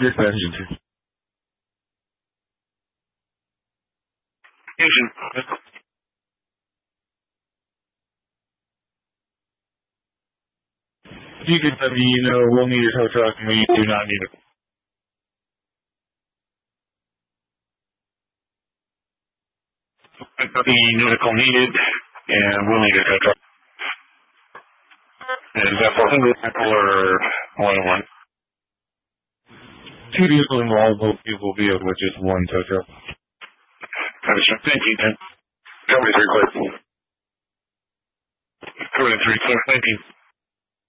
Your question. You can tell me, we'll need a tow truck and we do not need it. The medical needed, and we'll need a tow truck. Is that for single people or more than one? 2 people involved, both people will be able with just one tow truck. Thank you, Dan. Cover 3 clear. Cover 3 clear, thank you.